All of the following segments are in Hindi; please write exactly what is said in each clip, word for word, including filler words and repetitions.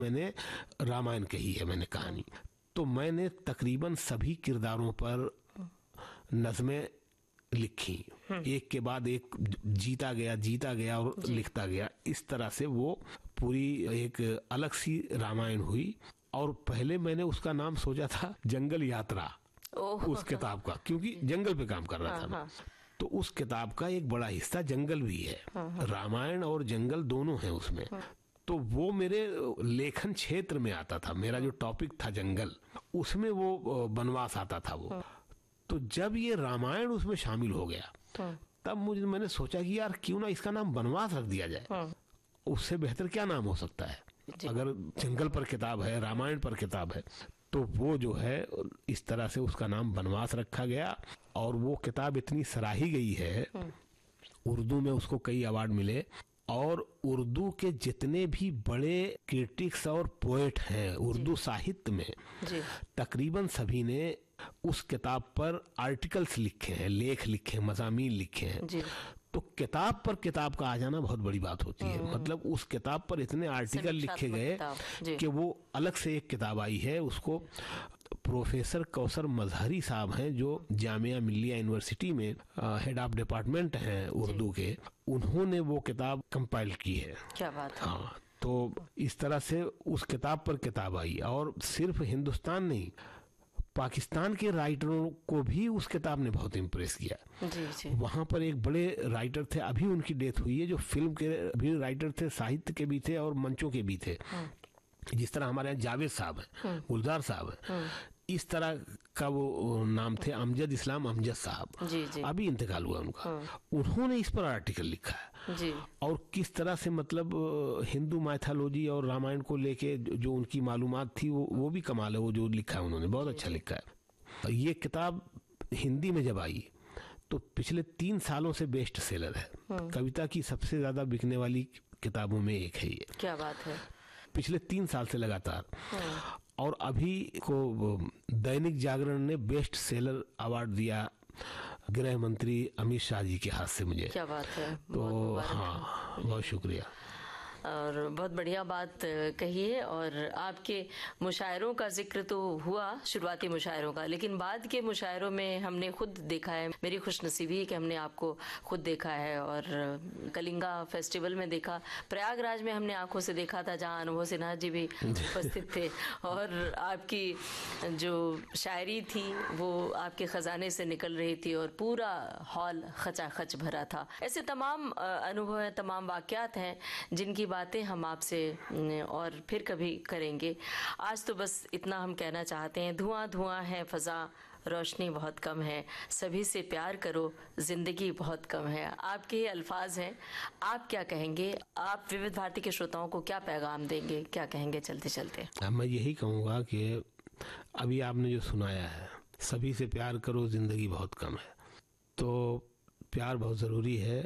मैंने रामायण कही है, मैंने कहानी, तो मैंने तकरीबन सभी किरदारों पर नज़में लिखी, एक के बाद एक जीता गया जीता गया और लिखता गया। इस तरह से वो पूरी एक अलग सी रामायण हुई। और पहले मैंने उसका नाम सोचा था जंगल यात्रा, उस किताब का, क्योंकि जंगल पे काम कर रहा था मैं। तो उस किताब का एक बड़ा हिस्सा जंगल भी है, रामायण और जंगल दोनों हैं उसमें। तो वो मेरे लेखन क्षेत्र में आता था, मेरा जो टॉपिक था जंगल, उसमें वो वनवास आता था वो। तो जब ये रामायण उसमें शामिल हो गया, तब मुझे मैंने सोचा कि यार क्यों ना इसका नाम वनवास रख दिया जाए, उससे बेहतर क्या नाम हो सकता है। अगर जंगल पर किताब है, रामायण पर किताब है, तो वो जो है इस तरह से उसका नाम वनवास रखा गया। और वो किताब इतनी सराही गई है, उर्दू में उसको कई अवार्ड मिले, और उर्दू के जितने भी बड़े क्रिटिक्स और पोएट हैं उर्दू साहित्य में, तकरीबन सभी ने उस किताब पर आर्टिकल्स लिखे हैं, लेख लिखे हैं, मज़ामीन लिखे हैं। तो किताब पर किताब का आ जाना बहुत बड़ी बात होती है। मतलब उस किताब पर इतने आर्टिकल लिखे गए कि वो अलग से एक किताब आई है। उसको प्रोफेसर कौसर मजहरी साहब हैं, जो जामिया मिल्लिया यूनिवर्सिटी में हेड ऑफ डिपार्टमेंट हैं उर्दू के, उन्होंने वो किताब कंपाइल की है। क्या बात है। हाँ, तो इस तरह से उस किताब पर किताब आई। और सिर्फ हिंदुस्तान नहीं, पाकिस्तान के राइटरों को भी उस किताब ने बहुत इम्प्रेस किया। जी जी। वहाँ पर एक बड़े राइटर थे, अभी उनकी डेथ हुई है, जो फिल्म के भी राइटर थे, साहित्य के भी थे और मंचों के भी थे। जिस तरह हमारे यहाँ जावेद साहब हैं, गुलजार साहब हैं, इस तरह का वो नाम थे अमजद इस्लाम अमजद साहब, जी जी। अभी इंतकाल हुआ उनका। उन्होंने इस पर आर्टिकल लिखा है जी। और किस तरह से मतलब हिंदू माइथोलॉजी और रामायण को लेके जो उनकी मालूमात थी वो वो भी कमाल है। वो जो लिखा है उन्होंने बहुत अच्छा लिखा है। ये किताब हिंदी में जब आई तो पिछले तीन सालों से बेस्ट सेलर है, कविता की सबसे ज्यादा बिकने वाली किताबों में एक है ये। क्या बात है। पिछले तीन साल से लगातार। और अभी को दैनिक जागरण ने बेस्ट सेलर अवार्ड दिया गृह मंत्री अमित शाह जी के हाथ से मुझे। क्या बात है। तो हाँ, बहुत शुक्रिया। और बहुत बढ़िया बात कही है। और आपके मुशायरों का जिक्र तो हुआ, शुरुआती मुशायरों का, लेकिन बाद के मुशायरों में हमने खुद देखा है, मेरी खुशनसीबी है कि हमने आपको खुद देखा है। और कलिंगा फेस्टिवल में देखा, प्रयागराज में हमने आंखों से देखा था, जहां अनुभव सिन्हा जी भी उपस्थित थे। और आपकी जो शायरी थी वो आपके खजाने से निकल रही थी और पूरा हॉल खचाखच भरा था। ऐसे तमाम अनुभव हैं, तमाम वाकयात हैं जिनकी बातें हम आपसे और फिर कभी करेंगे। आज तो बस इतना हम कहना चाहते हैं, धुआं धुआं है फजा, रोशनी बहुत कम है, सभी से प्यार करो, जिंदगी बहुत कम है। आपके ये अल्फाज हैं, आप क्या कहेंगे? आप विविध भारती के श्रोताओं को क्या पैगाम देंगे, क्या कहेंगे चलते चलते? मैं यही कहूँगा कि अभी आपने जो सुनाया है, सभी से प्यार करो, जिंदगी बहुत कम है, तो प्यार बहुत ज़रूरी है।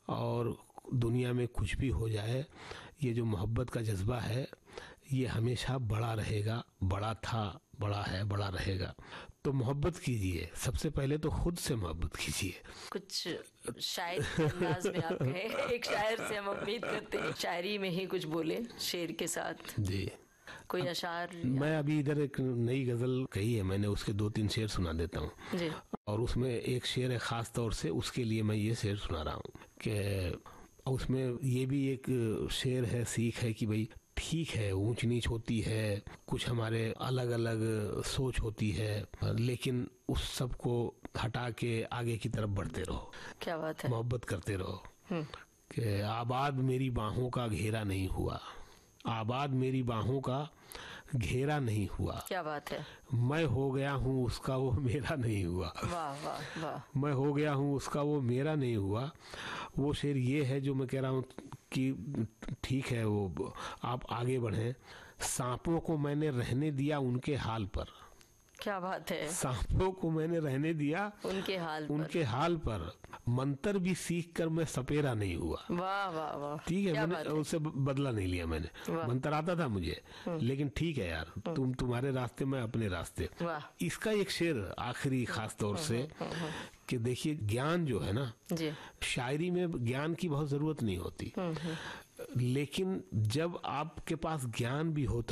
और दुनिया में कुछ भी हो जाए, ये जो मोहब्बत का जज्बा है ये हमेशा बड़ा रहेगा, बड़ा था, बड़ा है, बड़ा रहेगा। तो मोहब्बत कीजिए, सबसे पहले तो खुद से मोहब्बत कीजिए। कुछ शायर के अंदाज में आप कहें, एक शायर से हम उम्मीद करते हैं शायरी में ही कुछ बोले शेर के साथ। जी, कोई अशार? मैं अभी इधर एक नई गजल कही है मैंने, उसके दो तीन शेर सुना देता हूँ जी। और उसमें एक शेर है खास तौर से, उसके लिए मैं ये शेर सुना रहा हूँ कि उसमें ये भी एक शेर है, सीख है कि भाई ठीक है, ऊंच नीच होती है, कुछ हमारे अलग अलग सोच होती है, लेकिन उस सब को हटा के आगे की तरफ बढ़ते रहो। क्या बात है। मोहब्बत करते रहो कि आबाद मेरी बाहों का घेरा नहीं हुआ, आबाद मेरी बाहों का घेरा नहीं हुआ। क्या बात है। मैं हो गया हूँ उसका, वो मेरा नहीं हुआ। वाह वाह वाह। मैं हो गया हूँ उसका, वो मेरा नहीं हुआ। वो शेर ये है जो मैं कह रहा हूँ कि ठीक है, वो आप आगे बढ़ें। सांपों को मैंने रहने दिया उनके हाल पर। क्या बात है। सांपों को मैंने रहने दिया उनके हाल पर, उनके हाल पर। मंत्र भी सीख कर मैं सपेरा नहीं हुआ। वाह वाह वाह। ठीक है, मैंने उससे बदला नहीं लिया। मैंने मंत्र आता था मुझे, लेकिन ठीक है यार, तुम तुम्हारे रास्ते, मैं अपने रास्ते। इसका एक शेर आखिरी खास तौर से कि देखिए, ज्ञान जो है ना जी, शायरी में ज्ञान की बहुत जरूरत नहीं होती। लेकिन जब आपके पास ज्ञान भी होता